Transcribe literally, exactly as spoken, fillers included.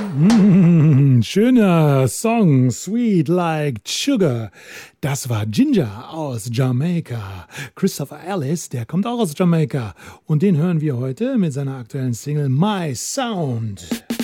Mm, schöner Song, Sweet Like Sugar. Das war Ginger aus Jamaika. Christopher Ellis, der kommt auch aus Jamaika. Und den hören wir heute mit seiner aktuellen Single My Sound.